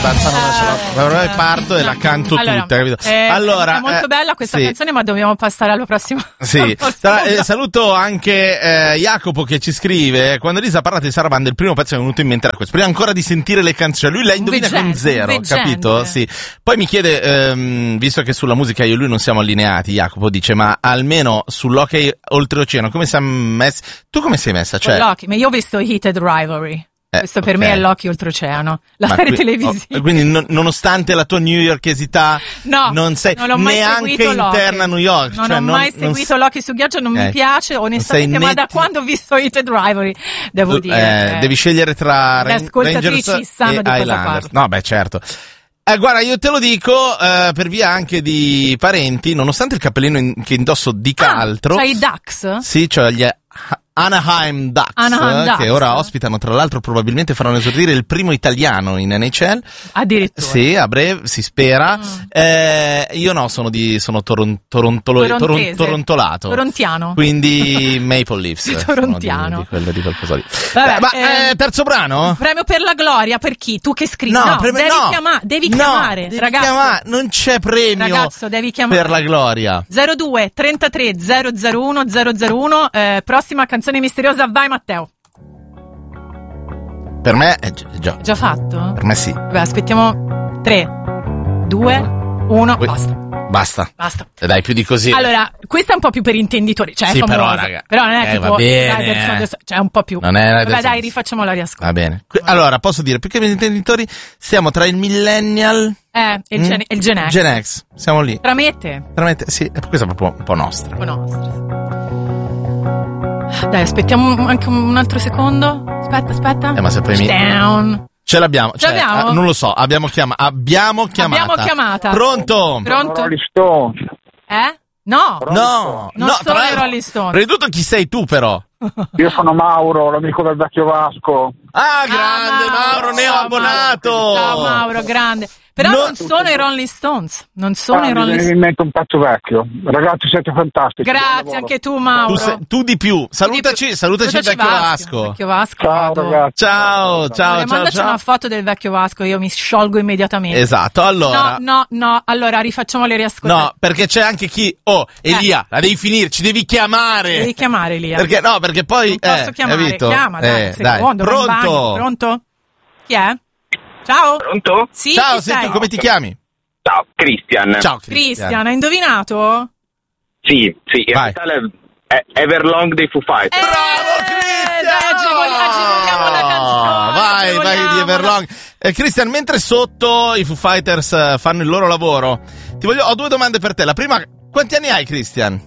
Parto e la canto tutta, capito? Allora, è molto bella questa canzone, ma dobbiamo passare alla prossima. Sì. Saluto anche Jacopo che ci scrive: quando Elisa parla di Sarabande, il primo pezzo che è venuto in mente era questo. Prima ancora di sentire le canzoni, lui la indovina con zero, capito? Sì. Poi mi chiede, visto che sulla musica io e lui non siamo allineati, Jacopo dice: ma almeno sull'hockey oltreoceano come siamo messi? Tu come sei messa? Cioè, ma io ho visto Heated Rivalry. Questo per me è l'occhio oltreoceano, serie televisiva. Quindi nonostante la tua newyorkesità, non sei neanche interna a New York. Non ho mai seguito l'hockey su ghiaccio, non mi piace onestamente, ma da quando ho visto Heated Rivalry devo dire devi scegliere tra le ascoltatrici Rangers sanno e di cosa Highlanders. parlo. No, beh, certo. Guarda, io te lo dico per via anche di parenti, nonostante il cappellino che indosso dica altro. C'hai i Ducks? Sì, cioè gli Anaheim Ducks, che ora ospitano, tra l'altro probabilmente faranno esordire il primo italiano in NHL. Addirittura. Sì, a breve, si spera. Io no, sono torontolato. Torontiano. Quindi Maple Leafs. Torontiano. Di quello di qualcosa lì. Vabbè, terzo brano? Premio per la gloria, per chi? Tu che scrivi? Devi chiamare. Ragazzo, non c'è premio. Ragazzo, devi chiamare. Per la gloria. 02 33 001 001. Prossima canzone misteriosa, vai Matteo. Per me è già fatto? Per me sì. Beh, aspettiamo 3 2 1 basta. Dai, più di così. Allora, questa è un po' più per intenditori, cioè sì, è famosa, però non è tipo va bene. cioè un po' più. Non è vabbè, dai, rifacciamo la riascolto. Va bene. Allora, posso dire, più che per intenditori, siamo tra il millennial e il Gen X. Gen X, siamo lì. Tramette, sì, questa è proprio un po' nostra. Dai, aspettiamo anche un altro secondo. Aspetta. Ma se poi down. Ce l'abbiamo. Non lo so, abbiamo chiamata. Pronto? Rolling Stones. No, non sono i Rolling Stones. Prima di tutto, chi sei tu però? Io sono Mauro, l'amico del vecchio Vasco. Grande Mauro, neoabbonato. Ciao Mauro, grande. Però non sono i Rolling Stones. Non sono i Rolling Stones. Mi metto un pezzo vecchio. Ragazzi, siete fantastici. Grazie anche tu, Mauro. Tu di più. Salutaci il vecchio Vasco. Ciao ragazzi. Ciao. Mandaci una foto del vecchio Vasco, io mi sciolgo immediatamente. Esatto, allora. No, allora rifacciamo le riascoltate. No, perché c'è anche chi. Elia, la devi finire, ci devi chiamare. Devi chiamare Elia. Perché poi. Non posso chiamare. Capito? Chiama, dai. Pronto? Chi è? Ciao? Pronto? Sì, ciao, sei tu, come ti chiami? Ciao, Christian. Ciao, Cristian, hai indovinato? Sì, in realtà è Everlong dei Foo Fighters. Bravo, Christian! Agevoliamo la canzone. Vai di Everlong. Christian, mentre sotto i Foo Fighters fanno il loro lavoro, ho due domande per te. La prima, quanti anni hai, Christian?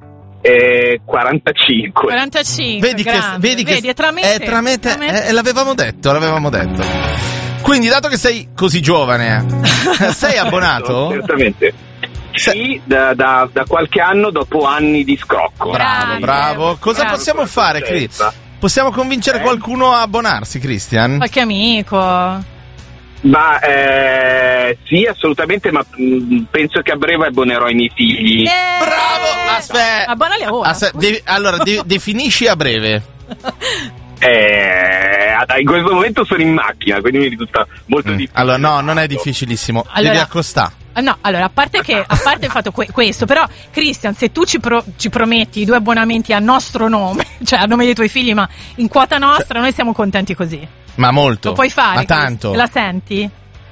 45. Vedi che è tra me. L'avevamo detto. Quindi, dato che sei così giovane, sei abbonato? Certamente. Sì, da qualche anno, dopo anni di scrocco. Bravo. Cosa possiamo fare, Chris? Possiamo convincere qualcuno a abbonarsi, Christian? Qualche amico? Sì, assolutamente, ma penso che a breve abbonerò i miei figli. Bravo! Aspetta. Abbonali ora. Allora, definisci a breve. In questo momento sono in macchina, quindi mi risulta molto difficile. Allora, no, non è difficilissimo. Devi accostare. No, allora, a parte il fatto questo, però, Christian, se tu ci prometti i 2 abbonamenti a nostro nome, cioè a nome dei tuoi figli, ma in quota nostra, noi siamo contenti così. Ma molto. Lo puoi fare? Ma tanto. La senti?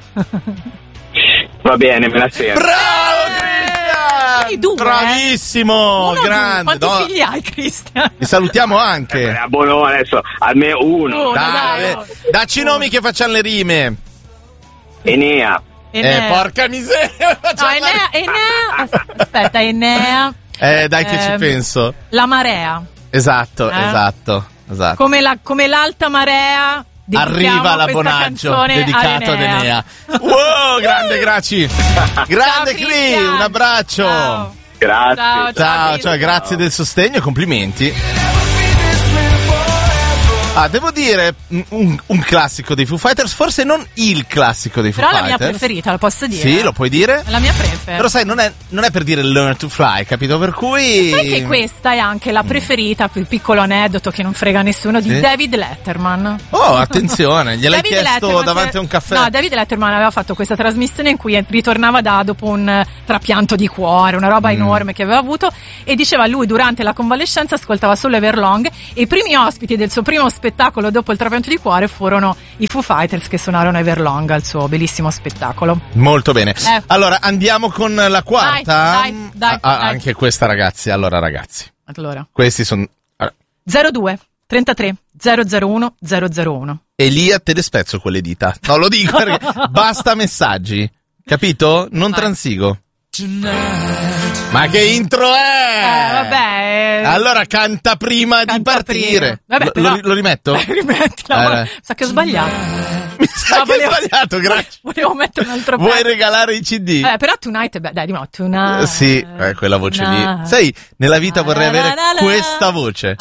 Va bene, me la sento. Bravo, Christian! 2, bravissimo, grande. Quanti figli hai, Christian? Ti salutiamo anche. Abbono adesso, almeno uno. Dai. Dacci nomi che facciano le rime. Enea. Porca miseria. Enea. Aspetta, Enea. Dai che ci penso. La marea. Esatto. Come l'alta marea. Arriva l'abbonaggio dedicato ad Enea. Wow, grande, grazie. Grande Cri, un abbraccio. Ciao. Grazie. Ciao, grazie del sostegno e complimenti. Devo dire un classico dei Foo Fighters, forse non il classico dei Foo Fighters. Fighters. Però la mia preferita, lo posso dire? Sì, lo puoi dire. La mia preferita. Però sai, non è per dire Learn to Fly, capito? Per cui... Sai che questa è anche la preferita, il piccolo aneddoto che non frega nessuno, di David Letterman. Oh, attenzione, gliel'hai chiesto davanti a un caffè? No, David Letterman aveva fatto questa trasmissione in cui ritornava dopo un trapianto di cuore, una roba enorme che aveva avuto, e diceva lui durante la convalescenza ascoltava solo Everlong, e i primi ospiti del suo primo spettacolo dopo il trapianto di cuore furono i Foo Fighters che suonarono Everlong al suo bellissimo spettacolo. Molto bene. Allora andiamo con la quarta. Dai. Anche questa, ragazzi. Allora questi sono 02 33 001 001. Elia, te le spezzo quelle dita. No, lo dico perché basta messaggi, capito? Non transigo. Ma che intro è? Vabbè. Allora canta prima di partire. Vabbè, lo rimetto? Rimettila. Sa che ho sbagliato. Mi sa che ho sbagliato, grazie. Volevo mettere un altro pezzo. Vuoi regalare i CD? Però Tonight, dai, di nuovo, Tonight. Sì, quella voce lì. Sai, nella vita vorrei avere questa voce.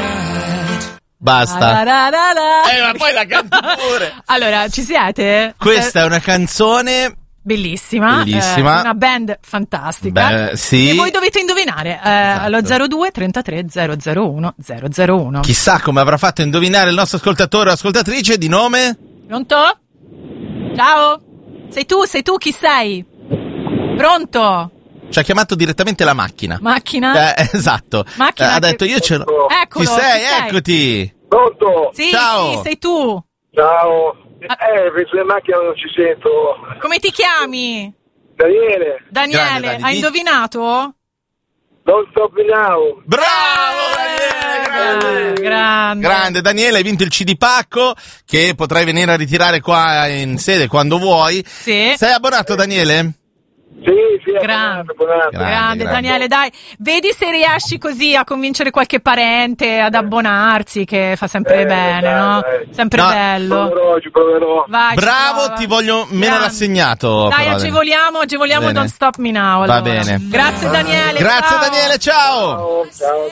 Basta. Ma poi la canti pure. Allora, ci siete? Questa è una canzone bellissima. Una band fantastica. Sì. E voi dovete indovinare allo 02 33 001 001. Chissà come avrà fatto a indovinare il nostro ascoltatore o ascoltatrice di nome? Pronto? Ciao? Sei tu, chi sei? Pronto? Ci ha chiamato direttamente la macchina. Macchina? Esatto. Macchina ha detto io ce l'ho. Eccolo, chi sei? Eccoti. Pronto? Sì, ciao. Sì, sei tu. Ciao. Penso in macchina non ci sento. Come ti chiami? Daniele. Daniele, Grande, hai indovinato? Non stop now. Bravo Daniele, grande Daniele, hai vinto il CD pacco che potrai venire a ritirare qua in sede quando vuoi. Sì. Sei abbonato, Daniele? Sì, grande Daniele, dai, vedi se riesci così a convincere qualche parente ad abbonarsi, che fa sempre bene, no? Sempre bello. Proverò. Vai, bravo, ti voglio meno rassegnato. Dai, agevoliamo bene. Don't Stop Me Now. Allora. Va bene. Grazie Daniele. Grazie Daniele, ciao. Ciao.